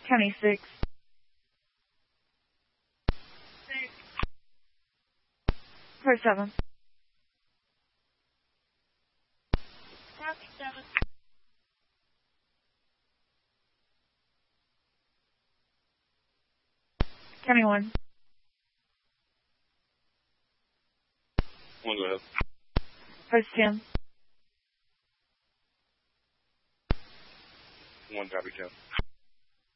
County 6. Part 7. Copy 7. County 1. One, go ahead. Part 10. One, copy 10.